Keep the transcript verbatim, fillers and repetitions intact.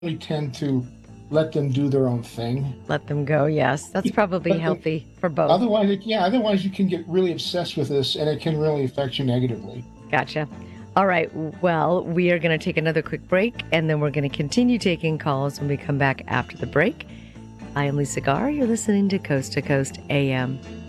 really tend to let them do their own thing. Let them go. Yes, that's probably Let them, healthy for both. otherwise, it- yeah, otherwise you can get really obsessed with this and it can really affect you negatively. Gotcha. All right. Well, we are going to take another quick break, and then we're going to continue taking calls when we come back after the break. I am Lisa Garr. You're listening to Coast to Coast A M.